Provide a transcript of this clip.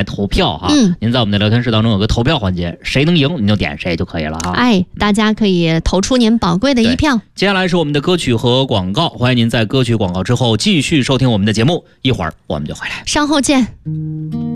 来投票哈。 嗯， 您在我们的聊天室当中有个投票环节，谁能赢您就点谁就可以了哈。 哎，大家可以投出您宝贵的一票。 接下来是我们的歌曲和广告，欢迎您在歌曲广告之后继续收听我们的节目，一会儿我们就回来， 稍后见。